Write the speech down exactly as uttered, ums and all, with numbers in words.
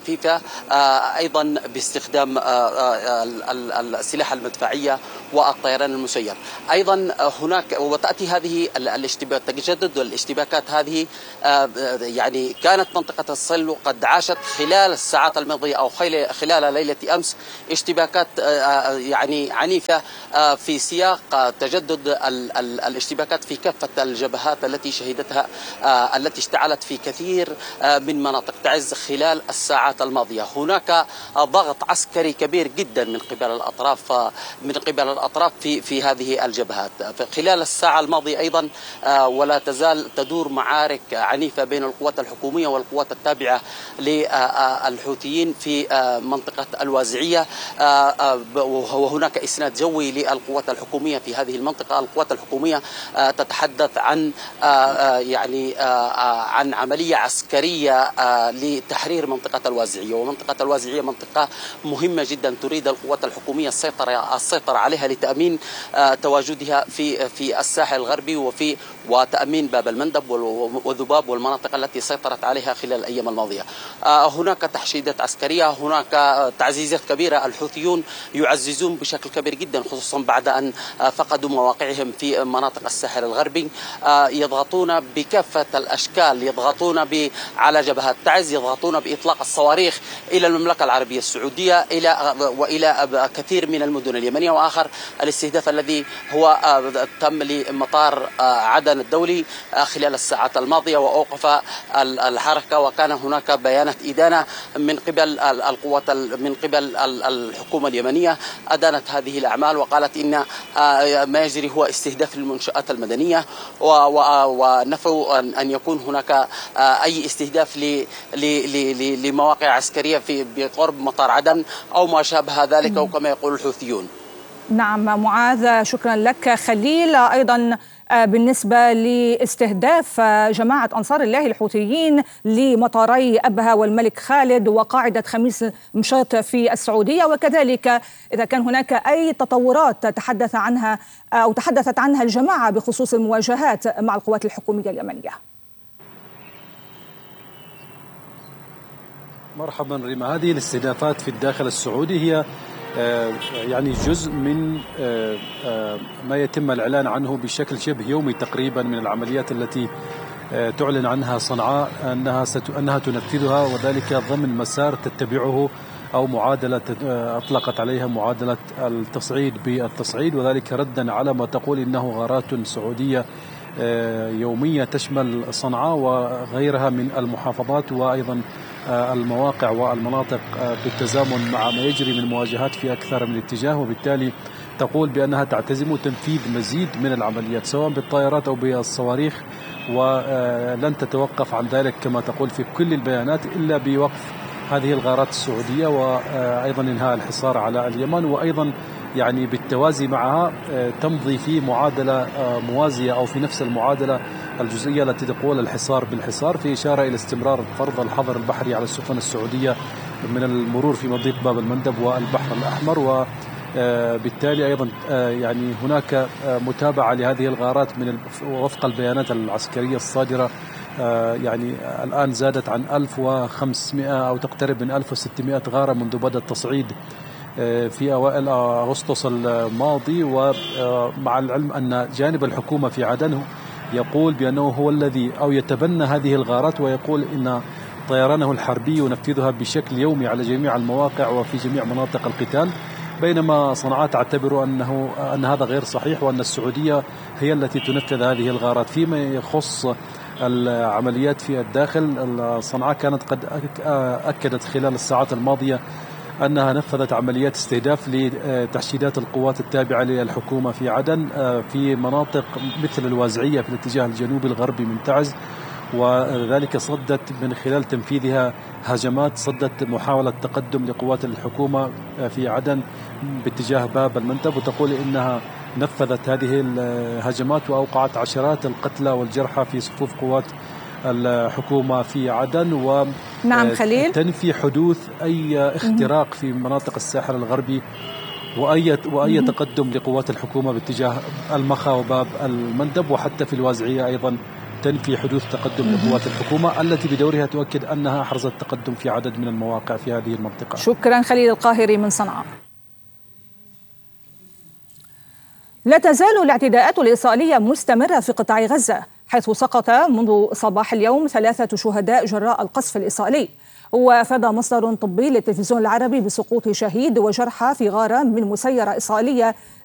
خفيفة أيضا باستخدام السلاح المدفعية والطيران المسير. أيضا هناك وتأتي هذه الاشتباكات، تجدد الاشتباكات هذه يعني كانت منطقة الصلو قد عاشت خلال الساعات الماضية أو خلال ليلة أمس اشتباكات يعني عنيفة في سياق تجدد الاشتباكات في كافة الجبهات التي شهدتها التي اشتعلت في كثير من مناطق تعز خلال الساعات الماضية. هناك ضغط عسكري كبير جدا من قبل الأطراف من قبل الأطراف في في هذه الجبهات. خلال الساعة الماضية أيضا ولا تزال تدور معارك عنيفة بين القوات الحكومية والقوات التابعة للحوثيين في منطقة الوازعية، وهناك إسناد جوي للقوات الحكومية في هذه المنطقة. القوات الحكومية تتحدث عن يعني عن عملية عسكرية لتحرير منطقة الوازعية، ومنطقة الوازعية منطقة مهمة جدا تريد القوات الحكومية السيطرة السيطرة عليها لتأمين تواجدها في في الساحل الغربي وفي وتأمين باب المندب وذباب والمناطق التي سيطرت عليها خلال الأيام الماضية. هناك تحشيدات عسكرية، هناك تعزيزات كبيرة. الحوثيون يعززون بشكل كبير جدا خصوصا بعد أن فقدوا مواقعهم في مناطق الساحل الغربي. يضغطون بكافة الأشكال، يضغطون على جبهات تعز، يضغطون بإطلاق الصواريخ إلى المملكة العربية السعودية إلى وإلى كثير من المدن اليمنية. وآخر الاستهداف الذي هو تم لمطار عدن الدولي خلال الساعات الماضية وأوقف الحركة، وكان هناك بيانات إدانة من قبل القوات من قبل الحكومة اليمنية أدانت هذه الأعمال وقالت إن ما يجري هو استهداف للمنشآت المدنية، ونفوا أن يكون هناك أي استهداف لمواقع عسكرية في بقرب مطار عدن أو ما شابه ذلك أو كما يقول الحوثيون. نعم معاذ، شكرا لك. خليل، أيضا بالنسبة لاستهداف جماعة أنصار الله الحوثيين لمطاري أبها والملك خالد وقاعدة خميس مشيط في السعودية، وكذلك إذا كان هناك أي تطورات تحدث عنها أو تحدثت عنها الجماعة بخصوص المواجهات مع القوات الحكومية اليمنية. مرحبا ريما. هذه الاستهدافات في الداخل السعودي هي يعني جزء من ما يتم الإعلان عنه بشكل شبه يومي تقريبا من العمليات التي تعلن عنها صنعاء أنها أنها تنفذها، وذلك ضمن مسار تتبعه أو معادلة أطلقت عليها معادلة التصعيد بالتصعيد، وذلك ردا على ما تقول إنه غارات سعودية يومية تشمل صنعاء وغيرها من المحافظات وأيضا المواقع والمناطق بالتزامن مع ما يجري من مواجهات في أكثر من اتجاه، وبالتالي تقول بأنها تعتزم تنفيذ مزيد من العمليات سواء بالطائرات أو بالصواريخ، ولن تتوقف عن ذلك كما تقول في كل البيانات إلا بوقف هذه الغارات السعودية وأيضا إنهاء الحصار على اليمن، وأيضا يعني بالتوازي معها تمضي في معادلة موازية أو في نفس المعادلة الجزئية التي تقول الحصار بالحصار، في إشارة إلى استمرار فرض الحظر البحري على السفن السعودية من المرور في مضيق باب المندب والبحر الأحمر. وبالتالي أيضا يعني هناك متابعة لهذه الغارات من وفق البيانات العسكرية الصادرة، يعني الآن زادت عن ألف وخمسمائة أو تقترب من ألف وستمائة غارة منذ بدأ التصعيد في أوائل أغسطس الماضي. ومع العلم أن جانب الحكومة في عدن يقول بأنه هو الذي أو يتبنى هذه الغارات، ويقول إن طيرانه الحربي ينفذها بشكل يومي على جميع المواقع وفي جميع مناطق القتال، بينما صنعاء تعتبر أنه أن هذا غير صحيح وأن السعودية هي التي تنفذ هذه الغارات. فيما يخص العمليات في الداخل، صنعاء كانت قد أكدت خلال الساعات الماضية أنها نفذت عمليات استهداف لتحشيدات القوات التابعة للحكومة في عدن في مناطق مثل الوازعية في الاتجاه الجنوبي الغربي من تعز، وذلك صدت من خلال تنفيذها هجمات صدت محاولة تقدم لقوات الحكومة في عدن باتجاه باب المندب، وتقول إنها نفذت هذه الهجمات وأوقعت عشرات القتلى والجرحى في صفوف قوات الحكومة في عدن، و نعم خليل تنفي حدوث أي اختراق في مناطق الساحل الغربي وأي وأي تقدم لقوات الحكومة باتجاه المخا وباب المندب، وحتى في الوازعية أيضا تنفي حدوث تقدم لقوات الحكومة التي بدورها تؤكد أنها أحرزت تقدم في عدد من المواقع في هذه المنطقة. شكرا خليل القاهري من صنعاء. لا تزال الاعتداءات الإسرائيلية مستمرة في قطاع غزة، حيث سقط منذ صباح اليوم ثلاثة شهداء جراء القصف الإسرائيلي. وأفاد مصدر طبي للتلفزيون العربي بسقوط شهيد وجرحى في غارة من مسيرة إسرائيلية